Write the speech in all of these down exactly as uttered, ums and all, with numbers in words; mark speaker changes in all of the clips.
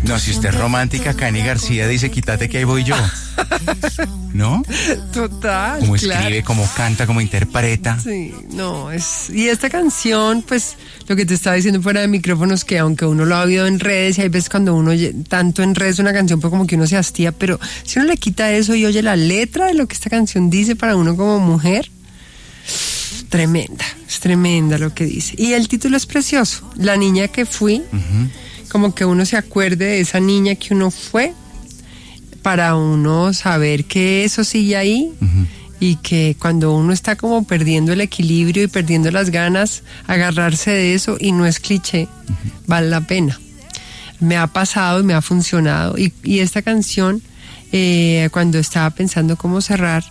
Speaker 1: No, si usted es romántica, Cani García dice, quítate que ahí voy yo. ¿No?
Speaker 2: Total.
Speaker 1: Como escribe,
Speaker 2: claro.
Speaker 1: como canta, como interpreta.
Speaker 2: Sí, no, es... Y esta canción, pues, lo que te estaba diciendo fuera de micrófonos, que aunque uno lo ha oído en redes, y hay veces cuando uno oye tanto en redes una canción, pues como que uno se hastía, pero si uno le quita eso y oye la letra de lo que esta canción dice para uno como mujer, es tremenda, es tremenda lo que dice. Y el título es precioso, La niña que fui, uh-huh. Como que uno se acuerde de esa niña que uno fue, para uno saber que eso sigue ahí, uh-huh. Y que cuando uno está como perdiendo el equilibrio y perdiendo las ganas, agarrarse de eso, y no es cliché, uh-huh. Vale la pena. Me ha pasado y me ha funcionado, y, y esta canción, eh, cuando estaba pensando cómo cerrar,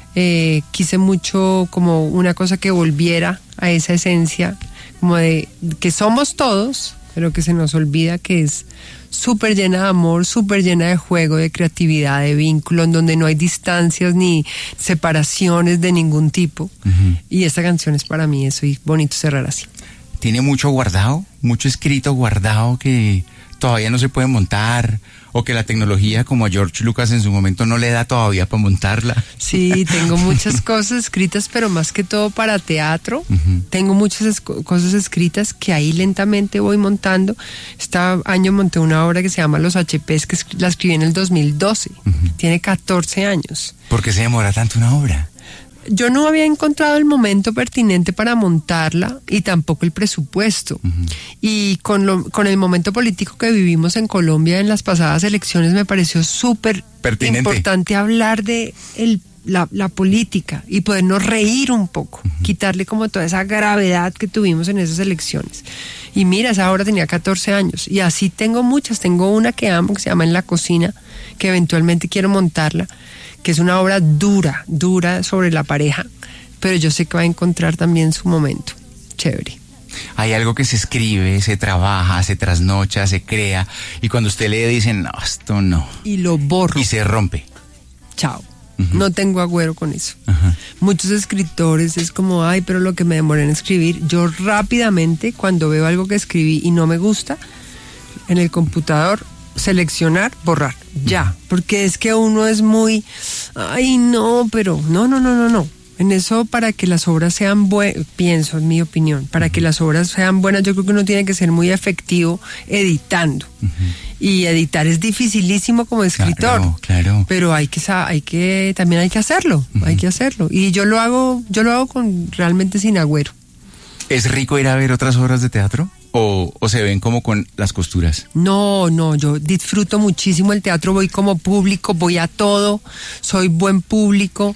Speaker 2: eh, quise mucho como una cosa que volviera a esa esencia, como de que somos todos, pero que se nos olvida que es súper llena de amor, súper llena de juego, de creatividad, de vínculo, en donde no hay distancias ni separaciones de ningún tipo. Uh-huh. Y esta canción es para mí eso, y bonito cerrar así.
Speaker 1: ¿Tiene mucho guardado? ¿Mucho escrito guardado que todavía no se puede montar? ¿O que la tecnología, como a George Lucas en su momento, no le da todavía para montarla?
Speaker 2: Sí, tengo muchas cosas escritas, pero más que todo para teatro. Uh-huh. Tengo muchas es- cosas escritas que ahí lentamente voy montando. Este año monté una obra que se llama Los H Pes, que es- la escribí en el dos mil doce. Uh-huh. Tiene catorce años.
Speaker 1: ¿Por qué se demora tanto una obra?
Speaker 2: Yo no había encontrado el momento pertinente para montarla y tampoco el presupuesto. Uh-huh. Y con, lo, con el momento político que vivimos en Colombia en las pasadas elecciones me pareció súper importante hablar de el, la, la política y podernos reír un poco, uh-huh. Quitarle como toda esa gravedad que tuvimos en esas elecciones. Y mira, esa obra tenía catorce años y así tengo muchas. Tengo una que amo que se llama En la cocina, que eventualmente quiero montarla, que es una obra dura, dura sobre la pareja, pero yo sé que va a encontrar también su momento. Chévere.
Speaker 1: Hay algo que se escribe, se trabaja, se trasnocha, se crea, y cuando usted lee dicen, no, esto no.
Speaker 2: Y lo borro.
Speaker 1: Y se rompe.
Speaker 2: Chao. Uh-huh. No tengo agüero con eso.
Speaker 1: Uh-huh.
Speaker 2: Muchos escritores es como, ay, pero lo que me demoré en escribir. Yo rápidamente, cuando veo algo que escribí y no me gusta, en el computador, seleccionar, borrar, ya, porque es que uno es muy, ay no, pero no, no, no, no, no, en eso para que las obras sean buenas, pienso en mi opinión, para que las obras sean buenas yo creo que uno tiene que ser muy efectivo editando, uh-huh. Y editar es dificilísimo como escritor,
Speaker 1: claro, claro.
Speaker 2: Pero hay que, hay que, también hay que hacerlo, uh-huh. Hay que hacerlo, y yo lo hago, yo lo hago con realmente sin agüero.
Speaker 1: ¿Es rico ir a ver otras obras de teatro? ¿O, o se ven como con las costuras?
Speaker 2: No, no, yo disfruto muchísimo el teatro, voy como público, voy a todo, soy buen público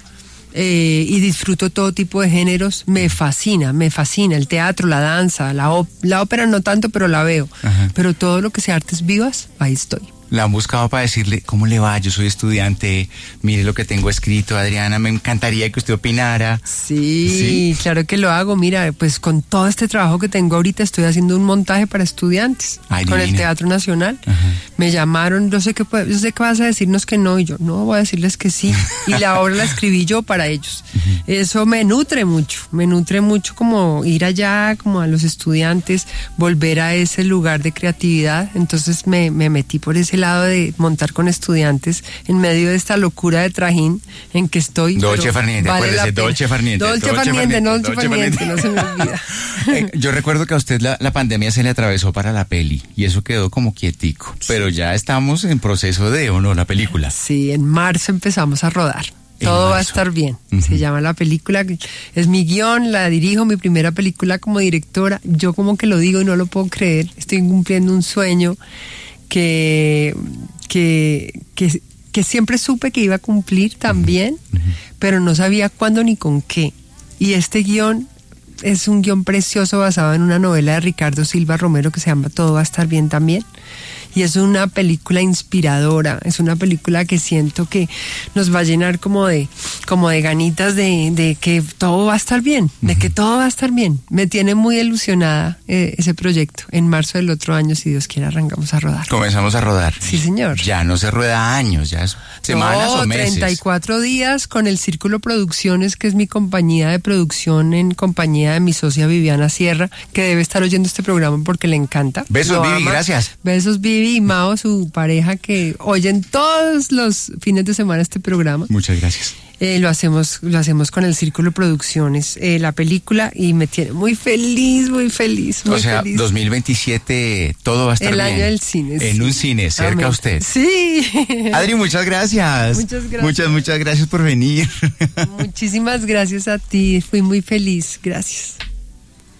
Speaker 2: eh, y disfruto todo tipo de géneros, me fascina, me fascina el teatro, la danza, la, op- la ópera no tanto, pero la veo. Ajá. Pero todo lo que sea artes vivas, ahí estoy.
Speaker 1: La han buscado para decirle, ¿cómo le va? Yo soy estudiante, mire lo que tengo escrito, Adriana, me encantaría que usted opinara.
Speaker 2: Sí, sí, claro que lo hago. Mira, pues con todo este trabajo que tengo ahorita estoy haciendo un montaje para estudiantes. Ay, con divina. El Teatro Nacional. Ajá. Me llamaron, yo sé que yo sé que vas a decirnos que no, y yo no, voy a decirles que sí. Y la obra la escribí yo para ellos. Uh-huh. Eso me nutre mucho, me nutre mucho como ir allá, como a los estudiantes, volver a ese lugar de creatividad. Entonces me, me metí por ese lado de montar con estudiantes en medio de esta locura de trajín en que estoy.
Speaker 1: Dolce Farniente, vale, acuérdese, Dolce Farniente.
Speaker 2: Dolce Farniente, Dolce Farniente, no se me olvida.
Speaker 1: eh, yo recuerdo que a usted la, la pandemia se le atravesó para la peli y eso quedó como quietico, sí. Pero ya estamos en proceso de, ¿o no, la película?
Speaker 2: Sí, en marzo empezamos a rodar. Todo va a estar bien. Uh-huh. Se llama la película, es mi guión, la dirijo, mi primera película como directora. Yo como que lo digo y no lo puedo creer. Estoy cumpliendo un sueño que, que, que, que siempre supe que iba a cumplir también, uh-huh. Pero no sabía cuándo ni con qué. Y este guión es un guión precioso basado en una novela de Ricardo Silva Romero que se llama Todo va a estar bien también. Y es una película inspiradora, es una película que siento que nos va a llenar como de, como de ganitas de, de que todo va a estar bien, de que todo va a estar bien. Me tiene muy ilusionada eh, ese proyecto. En marzo del otro año, si Dios quiere, arrancamos a rodar.
Speaker 1: Comenzamos a rodar.
Speaker 2: Sí, señor.
Speaker 1: Ya no se rueda años, ya es semanas
Speaker 2: no,
Speaker 1: o meses.
Speaker 2: treinta y cuatro días con el Círculo Producciones, que es mi compañía de producción en compañía de mi socia Viviana Sierra, que debe estar oyendo este programa porque le encanta.
Speaker 1: Besos, Vivi, gracias.
Speaker 2: Besos. Besos, Vivi y Mao, su pareja, que oyen todos los fines de semana este programa.
Speaker 1: Muchas gracias.
Speaker 2: Eh, lo hacemos lo hacemos con el Círculo Producciones, eh, la película, y me tiene muy feliz, muy feliz, muy
Speaker 1: O sea,
Speaker 2: feliz.
Speaker 1: dos mil veintisiete todo va a estar
Speaker 2: el
Speaker 1: bien.
Speaker 2: año del cine.
Speaker 1: En
Speaker 2: sí.
Speaker 1: un cine, cerca
Speaker 2: Amén.
Speaker 1: a usted.
Speaker 2: Sí.
Speaker 1: Adri, muchas gracias.
Speaker 2: Muchas gracias.
Speaker 1: Muchas, muchas gracias por venir.
Speaker 2: Muchísimas gracias a ti, fui muy feliz, gracias.